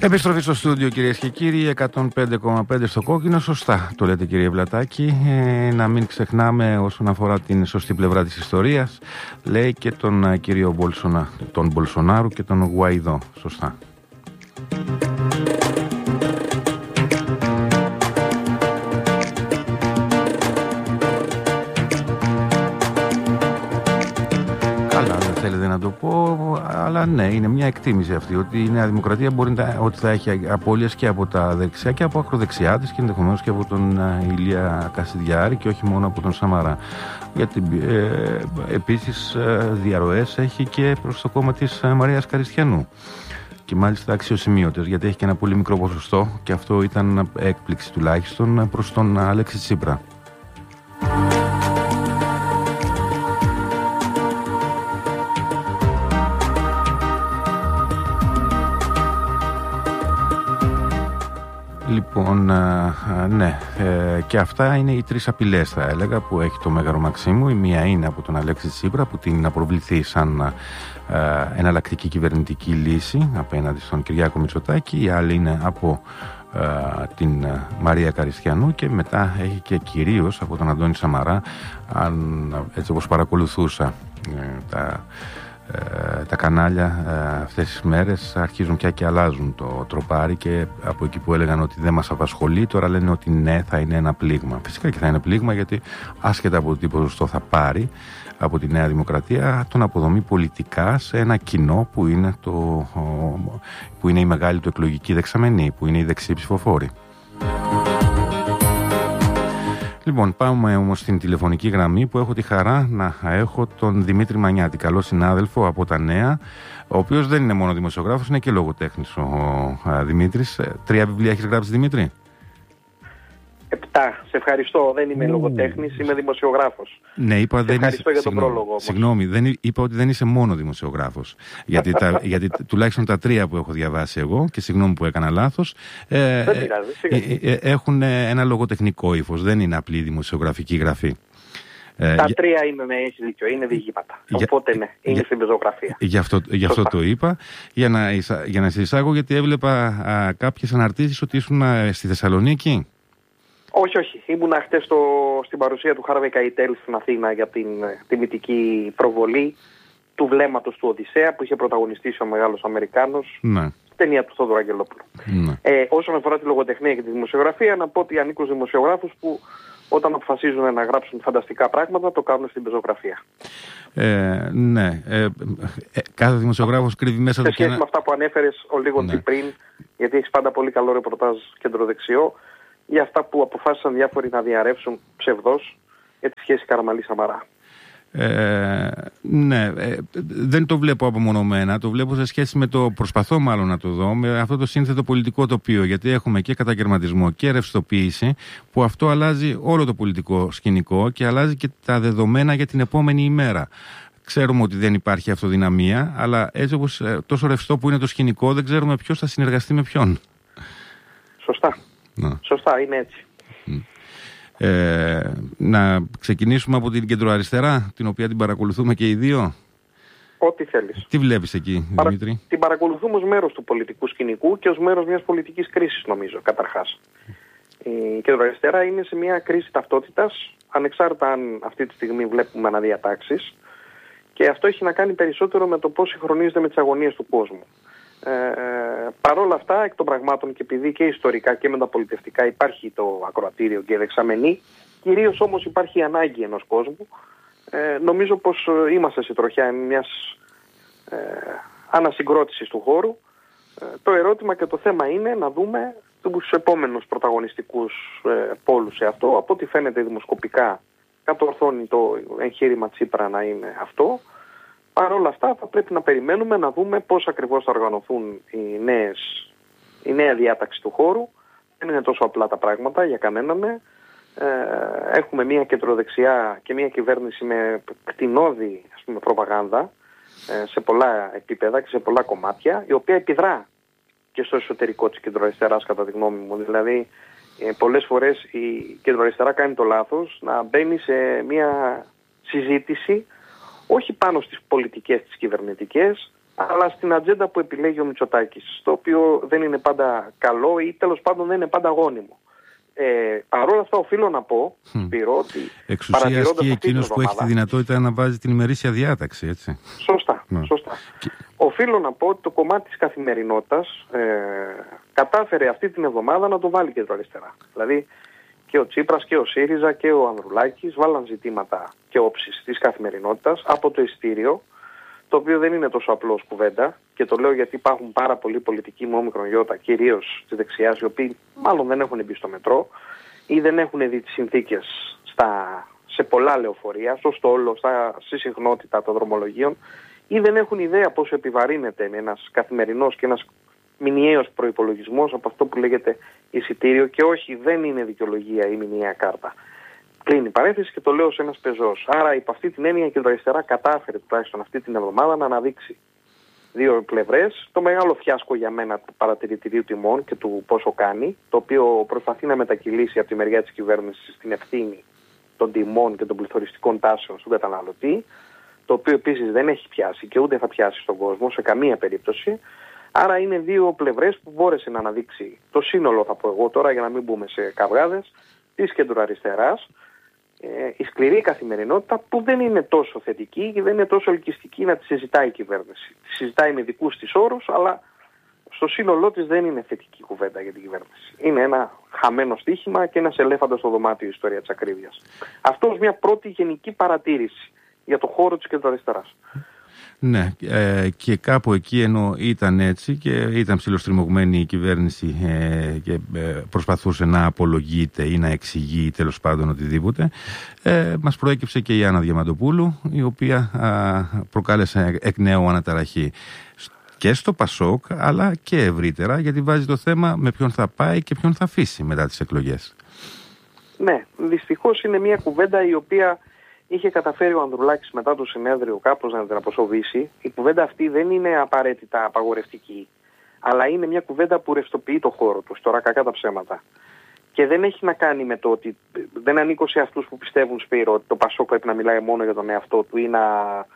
Επιστροφή στο στούντιο, κυρίες και κύριοι, 105,5 στο κόκκινο. Σωστά το λέτε, κύριε Βλατάκη. Να μην ξεχνάμε όσον αφορά την σωστή πλευρά της ιστορίας. Λέει και τον κύριο τον Μπολσονάρου και τον Γουαϊδό. Σωστά. Θέλετε να το πω, αλλά ναι, είναι μια εκτίμηση αυτή ότι η Νέα Δημοκρατία ότι θα έχει απώλειες και από τα δεξιά και από ακροδεξιά της και ενδεχομένως και από τον Ηλία Κασιδιάρη και όχι μόνο από τον Σαμαρά. Γιατί επίσης διαρροές έχει και προς το κόμμα της Μαρίας Καριστιανού. Και μάλιστα αξιοσημείωτες, γιατί έχει και ένα πολύ μικρό ποσοστό και αυτό ήταν έκπληξη τουλάχιστον προς τον Αλέξη Τσίπρα. Λοιπόν, ναι, και αυτά είναι οι τρεις απειλές, θα έλεγα, που έχει το Μέγαρο Μαξίμου. Η μία είναι από τον Αλέξη Τσίπρα, που την να προβληθεί σαν εναλλακτική κυβερνητική λύση απέναντι στον Κυριάκο Μητσοτάκη. Η άλλη είναι από την Μαρία Καριστιανού και μετά έχει και κυρίως από τον Αντώνη Σαμαρά, έτσι όπως παρακολουθούσα τα κανάλια αυτές τις μέρες αρχίζουν πια και αλλάζουν το τροπάρι και από εκεί που έλεγαν ότι δεν μας απασχολεί τώρα λένε ότι ναι, θα είναι ένα πλήγμα. Φυσικά και θα είναι πλήγμα, γιατί άσχετα από τι ποσοστό θα πάρει από τη Νέα Δημοκρατία τον αποδομεί πολιτικά σε ένα κοινό που είναι η μεγάλη του εκλογική δεξαμενή, που είναι οι δεξιοί ψηφοφόροι. Λοιπόν, πάμε όμως στην τηλεφωνική γραμμή που έχω τη χαρά να έχω τον Δημήτρη Μανιάτη, καλό συνάδελφο από τα Νέα, ο οποίος δεν είναι μόνο δημοσιογράφος, είναι και λογοτέχνης ο Δημήτρης. 3 βιβλία έχεις γράψει, Δημήτρη? 7. Σε ευχαριστώ. Δεν είμαι λογοτέχνης, είμαι δημοσιογράφος. Ναι, είπα σε ευχαριστώ για τον πρόλογο όμως. Συγγνώμη, είπα ότι δεν είσαι μόνο δημοσιογράφος. γιατί τουλάχιστον τα 3 που έχω διαβάσει εγώ, και συγγνώμη που έκανα λάθος, έχουν ένα λογοτεχνικό ύφος. Δεν είναι απλή δημοσιογραφική γραφή. Τα 3 είναι, ναι, έχει δίκιο, είναι διηγήματα. Οπότε ναι, είναι στην πεζογραφία. Γι' αυτό το είπα, για να σε εισάγω, γιατί έβλεπα κάποιες αναρτήσεις ότι ήσουν στη Θεσσαλονίκη. Όχι. Ήμουνα χτες στην παρουσία του Harvey Keitel στην Αθήνα για την τιμητική προβολή του βλέμματος του Οδυσσέα που είχε πρωταγωνιστήσει ο μεγάλος Αμερικάνος, ναι, στην ταινία του Θόδωρου Αγγελόπουλου. Ναι. Όσον αφορά τη λογοτεχνία και τη δημοσιογραφία, να πω ότι ανήκω στους δημοσιογράφους που όταν αποφασίζουν να γράψουν φανταστικά πράγματα το κάνουν στην πεζογραφία. Ναι. Κάθε δημοσιογράφος κρύβει μέσα του. Σε σχέση με αυτά που ανέφερες ο λίγο πριν, γιατί έχεις πάντα πολύ καλό ρεπορτάζ κεντροδεξιό, για αυτά που αποφάσισαν διάφοροι να διαρρεύσουν ψευδώς για τη σχέση Καραμαλή-Σαμαρά. Ναι, δεν το βλέπω απομονωμένα, το βλέπω σε σχέση με προσπαθώ μάλλον να το δω, με αυτό το σύνθετο πολιτικό τοπίο, γιατί έχουμε και κατακαιρματισμό και ρευστοποίηση, που αυτό αλλάζει όλο το πολιτικό σκηνικό και αλλάζει και τα δεδομένα για την επόμενη ημέρα. Ξέρουμε ότι δεν υπάρχει αυτοδυναμία, αλλά έτσι όπως τόσο ρευστό που είναι το σκηνικό, δεν ξέρουμε ποιος θα συνεργαστεί με ποιον. Σωστά. Σωστά, είναι έτσι. Να ξεκινήσουμε από την κεντροαριστερά, την οποία την παρακολουθούμε και οι δύο. Ό,τι θέλεις. Τι βλέπεις εκεί, Δημήτρη? Την παρακολουθούμε ως μέρος του πολιτικού σκηνικού και ως μέρος μιας πολιτικής κρίσης, νομίζω, καταρχάς. Η κεντροαριστερά είναι σε μια κρίση ταυτότητας, ανεξάρτητα αν αυτή τη στιγμή βλέπουμε αναδιατάξεις, και αυτό έχει να κάνει περισσότερο με το πώς συγχρονίζεται με τις αγωνίες του κόσμου. Παρ' όλα αυτά, εκ των πραγμάτων, και επειδή και ιστορικά και μεταπολιτευτικά υπάρχει το ακροατήριο και η δεξαμενή, κυρίως όμως υπάρχει η ανάγκη ενός κόσμου, νομίζω πως είμαστε σε τροχιά μιας ανασυγκρότησης του χώρου. Το ερώτημα και το θέμα είναι να δούμε τους επόμενους πρωταγωνιστικούς πόλους σε αυτό. Από ό,τι φαίνεται δημοσκοπικά κατορθώνει το εγχείρημα Τσίπρα να είναι αυτό. Παρ' όλα αυτά θα πρέπει να περιμένουμε να δούμε πώς ακριβώς θα οργανωθούν η νέα διάταξη του χώρου. Δεν είναι τόσο απλά τα πράγματα για κανέναν. Έχουμε μια κεντροδεξιά και μια κυβέρνηση με κτηνώδη προπαγάνδα σε πολλά επίπεδα και σε πολλά κομμάτια, η οποία επιδρά και στο εσωτερικό της κεντροαριστεράς, κατά τη γνώμη μου. Δηλαδή πολλές φορές η κεντροαριστερά κάνει το λάθος να μπαίνει σε μια συζήτηση όχι πάνω στις πολιτικές τις κυβερνητικές, αλλά στην ατζέντα που επιλέγει ο Μητσοτάκης, το οποίο δεν είναι πάντα καλό ή τέλος πάντων δεν είναι πάντα γόνιμο. Παρ' όλα αυτά οφείλω να πω, Σπύρο, ότι εξουσίας και εκείνος που έχει τη δυνατότητα να βάζει την ημερήσια διάταξη, έτσι. Σωστά. Οφείλω να πω ότι το κομμάτι της καθημερινότητας κατάφερε αυτή την εβδομάδα να το βάλει κεντροαριστερά. Δηλαδή και ο Τσίπρας και ο ΣΥΡΙΖΑ και ο Ανδρουλάκης βάλαν ζητήματα και όψεις της καθημερινότητας από το ειστήριο, το οποίο δεν είναι τόσο απλό κουβέντα, και το λέω γιατί υπάρχουν πάρα πολλοί πολιτικοί με όμικρον γιώτα, κυρίως της δεξιάς, οι οποίοι μάλλον δεν έχουν μπει στο μετρό ή δεν έχουν δει τις συνθήκες σε πολλά λεωφορεία, στο στόλο, στη συχνότητα των δρομολογίων, ή δεν έχουν ιδέα πόσο επιβαρύνεται ένας καθημερινός και ένας μηνιαίος προϋπολογισμός από αυτό που λέγεται εισιτήριο, και όχι, δεν είναι δικαιολογία η μηνιαία κάρτα. Κλείνει η παρένθεση και το λέω σε ένας πεζός. Άρα, υπό αυτή την έννοια, η κεντροαριστερά κατάφερε τουλάχιστον αυτή την εβδομάδα να αναδείξει δύο πλευρές. Το μεγάλο φιάσκο για μένα του παρατηρητηρίου τιμών και του πόσο κάνει, το οποίο προσπαθεί να μετακυλήσει από τη μεριά της κυβέρνησης την ευθύνη των τιμών και των πληθωριστικών τάσεων στον καταναλωτή, το οποίο επίσης δεν έχει πιάσει και ούτε θα πιάσει στον κόσμο σε καμία περίπτωση. Άρα είναι δύο πλευρές που μπόρεσε να αναδείξει το σύνολο, θα πω εγώ τώρα για να μην μπούμε σε καυγάδες, της κεντροαριστεράς, η σκληρή καθημερινότητα που δεν είναι τόσο θετική και δεν είναι τόσο ελκυστική να τη συζητάει η κυβέρνηση. Τη συζητάει με δικούς της όρους, αλλά στο σύνολό της δεν είναι θετική κουβέντα για την κυβέρνηση. Είναι ένα χαμένο στοίχημα και ένας ελέφαντας στο δωμάτιο η ιστορία της ακρίβειας. Αυτό ως μια πρώτη γενική παρατήρηση για το χώρο της κεντροαριστεράς. Ναι, και κάπου εκεί ενώ ήταν έτσι και ήταν ψιλοστριμωγμένη η κυβέρνηση και προσπαθούσε να απολογείται ή να εξηγεί τέλος πάντων οτιδήποτε, μας προέκυψε και η Άννα Διαμαντοπούλου, η οποία προκάλεσε εκ νέου αναταραχή και στο Πασόκ αλλά και ευρύτερα, γιατί βάζει το θέμα με ποιον θα πάει και ποιον θα αφήσει μετά τις εκλογές. Ναι, δυστυχώς είναι μια κουβέντα η οποία είχε καταφέρει ο Ανδρουλάκης μετά το συνέδριο κάπως να την αποσοβήσει. Η κουβέντα αυτή δεν είναι απαραίτητα απαγορευτική, αλλά είναι μια κουβέντα που ρευστοποιεί το χώρο του, τώρα κακά τα ψέματα. Και δεν έχει να κάνει με το ότι δεν ανήκω σε αυτούς που πιστεύουν, Σπύρο, ότι το Πασόκ πρέπει να μιλάει μόνο για τον εαυτό του ή να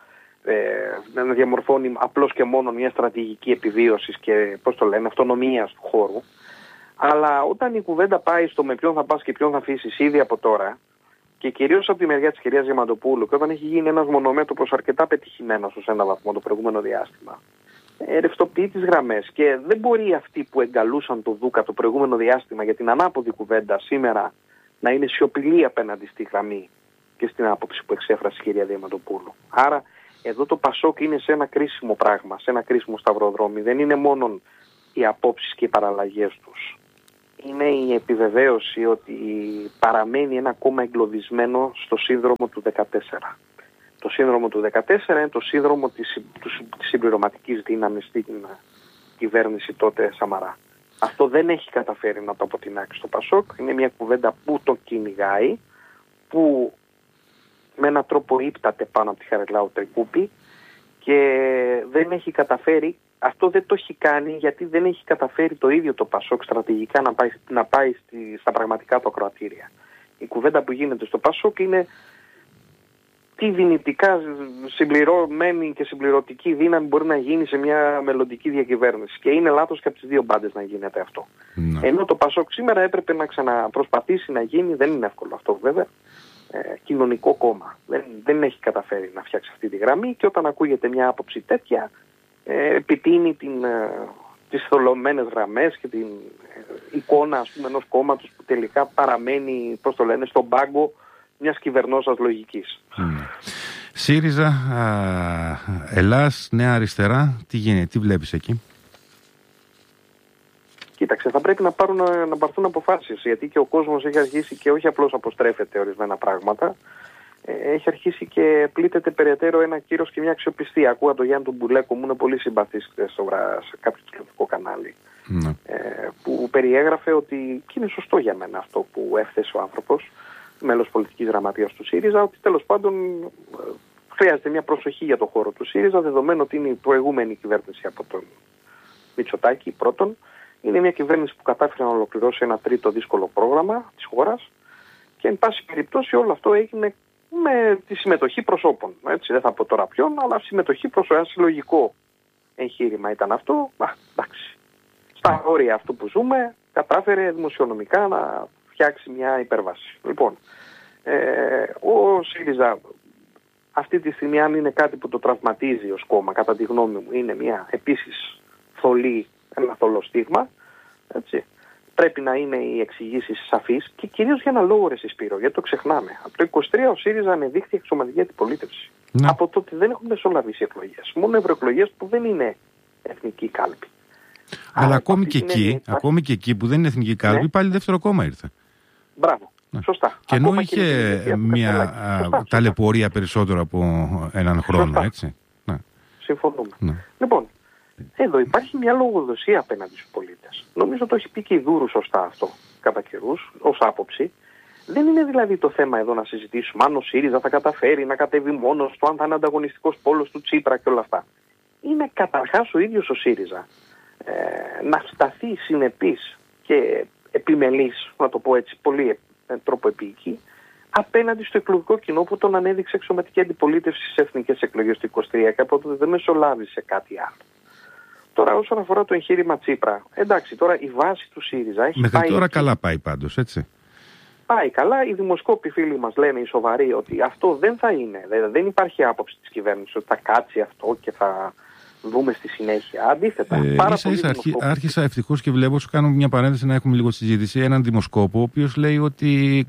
διαμορφώνει απλώς και μόνο μια στρατηγική επιβίωσης και αυτονομίας του χώρου. Αλλά όταν η κουβέντα πάει στο με ποιον θα πας και ποιον θα αφήσεις ήδη από τώρα, και κυρίως από τη μεριά της κυρίας Διαμαντοπούλου, και όταν έχει γίνει ένας μονομέτωπος αρκετά πετυχημένος ως ένα βαθμό το προηγούμενο διάστημα, ρευστοποιεί τις γραμμές. Και δεν μπορεί αυτοί που εγκαλούσαν το Δούκα το προηγούμενο διάστημα για την ανάποδη κουβέντα σήμερα να είναι σιωπηλοί απέναντι στη γραμμή και στην άποψη που εξέφρασε η κυρία Διαμαντοπούλου. Άρα εδώ το Πασόκ είναι σε ένα κρίσιμο πράγμα, σε ένα κρίσιμο σταυροδρόμι. Δεν είναι μόνο οι απόψεις και οι παραλλαγές τους. Είναι η επιβεβαίωση ότι παραμένει ένα κόμμα εγκλωβισμένο στο σύνδρομο του 14. Το σύνδρομο του 14 είναι το σύνδρομο της συμπληρωματικής δύναμης στην κυβέρνηση τότε Σαμαρά. Αυτό δεν έχει καταφέρει να το αποτινάξει το Πασόκ. Είναι μια κουβέντα που το κυνηγάει, που με έναν τρόπο ύπταται πάνω από τη Χαριλάου Τρικούπη και δεν έχει καταφέρει. Αυτό δεν το έχει κάνει γιατί δεν έχει καταφέρει το ίδιο το Πασόκ στρατηγικά να πάει στα πραγματικά του ακροατήρια. Η κουβέντα που γίνεται στο Πασόκ είναι τι δυνητικά συμπληρωμένη και συμπληρωτική δύναμη μπορεί να γίνει σε μια μελλοντική διακυβέρνηση. Και είναι λάθος και από τις δύο μπάντες να γίνεται αυτό. Ναι. Ενώ το Πασόκ σήμερα έπρεπε να ξαναπροσπαθήσει να γίνει, δεν είναι εύκολο αυτό βέβαια, κοινωνικό κόμμα. Δεν έχει καταφέρει να φτιάξει αυτή τη γραμμή και όταν ακούγεται μια άποψη τέτοια, επιτείνει τις θολωμένες γραμμές και την εικόνα ενός κόμματος που τελικά παραμένει, στον πάγκο μιας κυβερνώσας λογικής. ΣΥΡΙΖΑ, Ελλάς, Νέα Αριστερά, τι γίνεται, τι βλέπεις εκεί? Κοίταξε, θα πρέπει να πάρθουν αποφάσεις, γιατί και ο κόσμος έχει αρχίσει και όχι απλώς αποστρέφεται ορισμένα πράγματα, έχει αρχίσει και πλήττεται περαιτέρω ένα κύρος και μια αξιοπιστία. Ακούγα τον Γιάννη τον Μπουλέκο, μου είναι πολύ συμπαθής σε κάποιο τηλεοπτικό κανάλι, που περιέγραφε ότι, και είναι σωστό για μένα αυτό που έφθεσε ο άνθρωπος, μέλος πολιτικής γραμματείας του ΣΥΡΙΖΑ, ότι τέλος πάντων χρειάζεται μια προσοχή για το χώρο του ΣΥΡΙΖΑ, δεδομένου ότι είναι η προηγούμενη κυβέρνηση από τον Μητσοτάκη πρώτον. Είναι μια κυβέρνηση που κατάφερε να ολοκληρώσει ένα τρίτο δύσκολο πρόγραμμα της χώρας και εν πάση περιπτώσει όλο αυτό έγινε με τη συμμετοχή προσώπων. Έτσι, δεν θα πω τώρα ποιον, αλλά συμμετοχή προς ένα συλλογικό εγχείρημα ήταν αυτό, εντάξει. Στα όρια αυτού που ζούμε, κατάφερε δημοσιονομικά να φτιάξει μια υπέρβαση. Λοιπόν, ο ΣΥΡΙΖΑ αυτή τη στιγμή, αν είναι κάτι που το τραυματίζει ως κόμμα, κατά τη γνώμη μου, είναι μια επίσης ένα θολό στίγμα, έτσι. Πρέπει να είναι οι εξηγήσεις σαφείς και κυρίως για ένα λόγο, ρε Σπύρο, γιατί το ξεχνάμε. Από το 23 ο ΣΥΡΙΖΑ ανεδείχθη εξωματική αντιπολίτευση. Ναι. Από τότε δεν έχουν μεσολαβήσει εκλογές. Μόνο ευρωεκλογές που δεν είναι εθνική κάλπη. Αλλά ακόμη και εκεί που δεν είναι εθνική κάλπη, πάλι δεύτερο κόμμα ήρθε. Μπράβο. Ναι. Σωστά. Και ενώ είχε μια ταλαιπωρία περισσότερο από έναν χρόνο, σωστά. Έτσι. Ναι. Συμφωνούμε. Ναι. Λοιπόν, εδώ υπάρχει μια λογοδοσία απέναντι στους πολίτες. Νομίζω το έχει πει και η Δούρου σωστά αυτό κατά καιρούς, ως άποψη. Δεν είναι δηλαδή το θέμα εδώ να συζητήσουμε αν ο ΣΥΡΙΖΑ θα καταφέρει να κατέβει μόνος του, αν θα είναι ανταγωνιστικός πόλος του Τσίπρα και όλα αυτά. Είναι καταρχάς ο ίδιος ο ΣΥΡΙΖΑ να σταθεί συνεπής και επιμελής, να το πω έτσι, πολύ τρόπο επίοικη, απέναντι στο εκλογικό κοινό που τον ανέδειξε εξωματική αντιπολίτευση στις εθνικές εκλογές του 23 και από τότε δεν μεσολάβησε κάτι άλλο. Τώρα όσον αφορά το εγχείρημα Τσίπρα, εντάξει, τώρα η βάση του ΣΥΡΙΖΑ έχει μέχρι πάει... τώρα καλά πάει πάντως, έτσι. Πάει καλά, οι δημοσκόποι φίλοι μας λένε οι σοβαροί ότι αυτό δεν θα είναι, δεν υπάρχει άποψη της κυβέρνησης ότι θα κάτσει αυτό και θα δούμε στη συνέχεια. Αντίθετα, άρχισα ευτυχώς και βλέπω, σου κάνω μια παρένθεση να έχουμε λίγο συζήτηση, έναν δημοσκόπο ο οποίος λέει ότι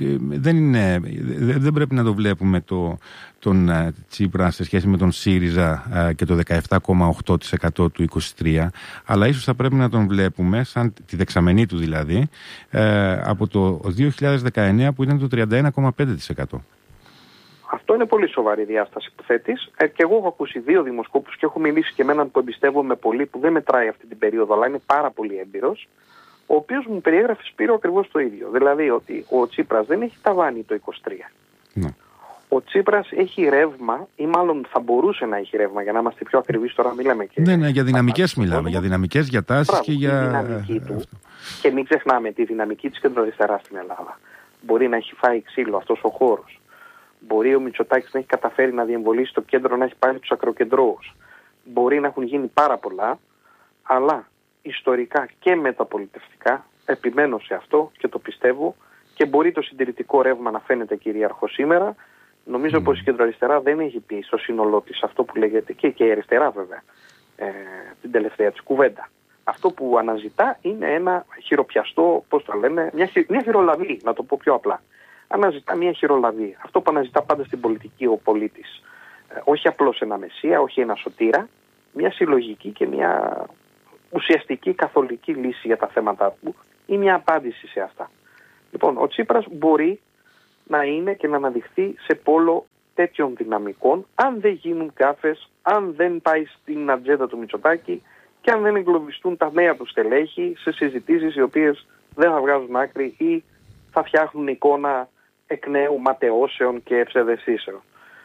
δεν πρέπει να το βλέπουμε τον Τσίπρα σε σχέση με τον ΣΥΡΙΖΑ και το 17,8% του 23, αλλά ίσως θα πρέπει να τον βλέπουμε σαν τη δεξαμενή του δηλαδή από το 2019 που ήταν το 31,5%. Αυτό είναι πολύ σοβαρή διάσταση που θέτεις. Και εγώ έχω ακούσει δύο δημοσκόπους και έχω μιλήσει και με έναν που εμπιστεύομαι πολύ, που δεν μετράει αυτή την περίοδο, αλλά είναι πάρα πολύ έμπειρος, ο οποίος μου περιέγραφε, Σπύρο, ακριβώς το ίδιο. Δηλαδή ότι ο Τσίπρας δεν έχει ταβάνει το 23. Ναι. Ο Τσίπρας έχει ρεύμα, ή μάλλον θα μπορούσε να έχει ρεύμα, για να είμαστε πιο ακριβείς τώρα, μιλάμε και... Ναι, για δυναμικές μιλάμε, για δυναμικές, για τάσεις και για... Τη δυναμική του. Και μην ξεχνάμε τη δυναμική της κεντροαριστεράς στην Ελλάδα. Μπορεί να έχει φάει ξύλο αυτός ο χώρος. Μπορεί ο Μητσοτάκης να έχει καταφέρει να διεμβολήσει το κέντρο, να έχει πάρει τους ακροκεντρώους. Μπορεί να έχουν γίνει πάρα πολλά, αλλά ιστορικά και μεταπολιτευτικά, επιμένω σε αυτό και το πιστεύω, και μπορεί το συντηρητικό ρεύμα να φαίνεται κυρίαρχο σήμερα. Νομίζω πως η κεντροαριστερά δεν έχει πει στο σύνολό της αυτό που λέγεται, και η αριστερά βέβαια, την τελευταία της κουβέντα. Αυτό που αναζητά είναι ένα χειροπιαστό, πώς το λένε, μια χειρολαβή, να το πω πιο απλά. Αναζητά μια χειρολαβή. Αυτό που αναζητά πάντα στην πολιτική ο πολίτης. Όχι απλώς ένα μεσία, όχι ένα σωτήρα, μια συλλογική και μια ουσιαστική καθολική λύση για τα θέματα του ή μια απάντηση σε αυτά. Λοιπόν, ο Τσίπρας μπορεί να είναι και να αναδειχθεί σε πόλο τέτοιων δυναμικών, αν δεν γίνουν γκάφες, αν δεν πάει στην ατζέντα του Μητσοτάκη και αν δεν εγκλωβιστούν τα νέα του στελέχη σε συζητήσεις οι οποίες δεν θα βγάζουν άκρη ή θα φτιάχνουν εικόνα εκ νέου ματαιώσεων και ευσεδεσίσεων.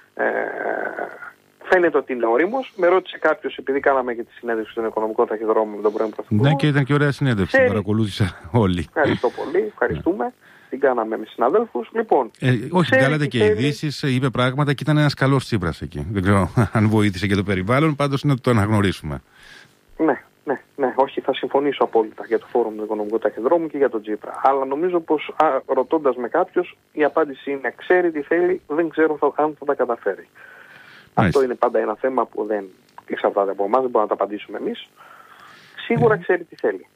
Φαίνεται ότι είναι όριμος. Με ρώτησε κάποιος, επειδή κάναμε και τη συνέντευξη στον οικονομικό ταχυδρόμο με τον πρώην Πρωθυπουργό. Ναι, και ήταν και ωραία συνέντευξη. Την παρακολούθησα όλοι. Ευχαριστώ πολύ. Ευχαριστούμε. Την κάναμε με συναδέλφους. Λοιπόν, όχι, την κάνατε και ειδήσεις, είπε πράγματα και ήταν ένας καλός Τσίπρας εκεί. Δεν ξέρω αν βοήθησε και το περιβάλλον, πάντως είναι να το αναγνωρίσουμε. Ναι, όχι, θα συμφωνήσω απόλυτα για το φόρουμ του οικονομικού ταχυδρόμου και για τον Τσίπρα. Αλλά νομίζω πως ρωτώντας με κάποιους, η απάντηση είναι ξέρει τι θέλει, δεν ξέρω αν θα τα καταφέρει. Αυτό είναι πάντα ένα θέμα που δεν εξαρτάται από εμάς, δεν μπορούμε να τα απαντήσουμε εμείς. Σίγουρα ξέρει τι θέλει.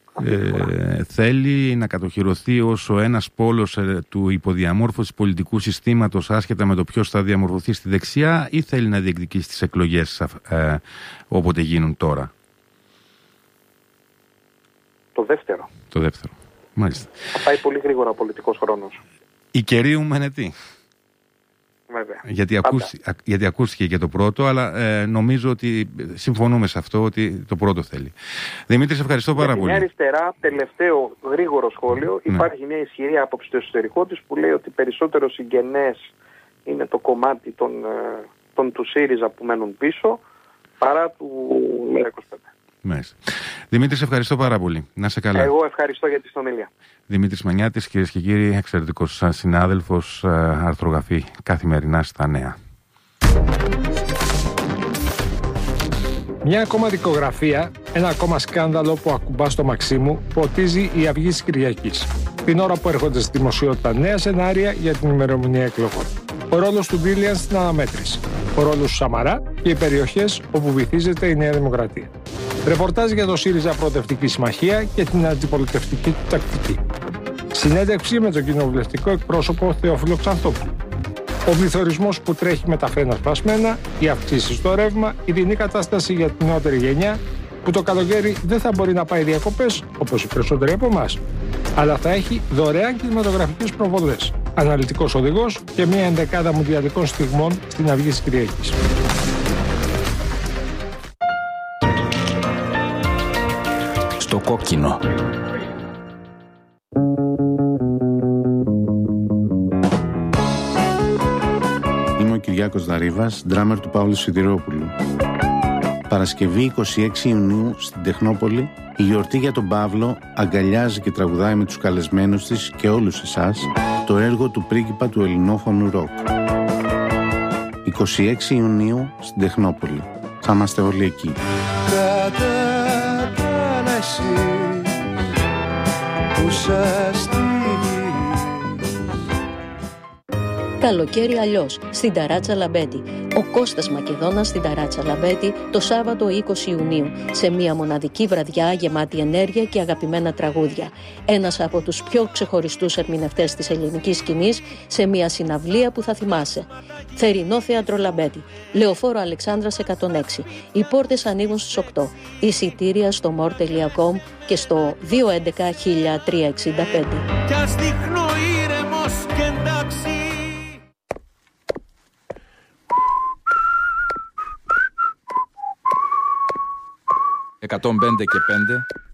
Θέλει να κατοχυρωθεί ως ο ένας πόλος του υποδιαμόρφωσης πολιτικού συστήματος άσχετα με το ποιος θα διαμορφωθεί στη δεξιά, ή θέλει να διεκδικήσει τις εκλογές όποτε γίνουν τώρα? Το δεύτερο. Μάλιστα. Θα πάει πολύ γρήγορα ο πολιτικός χρόνος. Η καιρίου μενετή. Βέβαια. Γιατί ακούστηκε και το πρώτο, αλλά νομίζω ότι συμφωνούμε σε αυτό ότι το πρώτο θέλει. Δημήτρη, σε ευχαριστώ πάρα πολύ. Μια αριστερά, τελευταίο γρήγορο σχόλιο, υπάρχει μια ισχυρή άποψη στο εσωτερικό της που λέει ότι περισσότερο συγγενές είναι το κομμάτι του ΣΥΡΙΖΑ που μένουν πίσω παρά του ΜΕΡΑ25. Μάλιστα. Δημήτρη, σε ευχαριστώ πάρα πολύ. Να είσαι καλά. Εγώ ευχαριστώ για τη συνομιλία. Δημήτρης Μανιάτης, κυρίες και κύριοι, εξαιρετικός συνάδελφος, αρθρογραφεί καθημερινά στα Νέα. Μια ακόμα δικογραφία, ένα ακόμα σκάνδαλο που ακουμπά στο μαξί μου, ποτίζει η Αυγή της Κυριακής. Την ώρα που έρχονται στη δημοσιότητα νέα σενάρια για την ημερομηνία εκλογών. Ο ρόλος του Μπίλιαν στην αναμέτρηση. Ο ρόλος του Σαμαρά και οι περιοχές όπου βυθίζεται η Νέα Δημοκρατία. Ρεπορτάζ για το ΣΥΡΙΖΑ Προοδευτική Συμμαχία και την αντιπολιτευτική του τακτική. Συνέντευξη με τον κοινοβουλευτικό εκπρόσωπο Θεόφιλο Ξανθόπουλο. Ο πληθωρισμός που τρέχει με τα φρένα σπασμένα, οι αυξήσεις στο ρεύμα, η δινή κατάσταση για την νεότερη γενιά, που το καλοκαίρι δεν θα μπορεί να πάει διακοπές, όπως οι περισσότεροι από εμάς, αλλά θα έχει δωρεάν κινηματογραφικές προβολές, αναλυτικός οδηγός και μια ενδεκάδα μουντιαλικών στιγμών στην Αυγή της Κυριακής. Στο κόκκινο. Είμαι ο Κυριάκος Δαρίβας, ντράμερ του Παύλου Σιδηρόπουλου. Παρασκευή 26 Ιουνίου στην Τεχνόπολη, η γιορτή για τον Παύλο αγκαλιάζει και τραγουδάει με τους καλεσμένους της και όλους εσάς το έργο του πρίγκιπα του ελληνόφωνου ροκ. 26 Ιουνίου στην Τεχνόπολη. Θα είμαστε όλοι εκεί. Καλοκαίρι αλλιώς, στην Ταράτσα Λαμπέτη. Ο Κώστας Μακεδόνας στην Ταράτσα Λαμπέτη το Σάββατο 20 Ιουνίου, σε μια μοναδική βραδιά γεμάτη ενέργεια και αγαπημένα τραγούδια. Ένας από τους πιο ξεχωριστούς ερμηνευτές της ελληνικής σκηνής, σε μια συναυλία που θα θυμάσαι. Θερινό Θέατρο Λαμπέτη, Λεωφόρο Αλεξάνδρας 106. Οι πόρτες ανοίγουν στις 8. Εισιτήρια στο more.com και στο 211 1365. Κι ας δείχνω ήρεμος και εντάξει. 105 και 5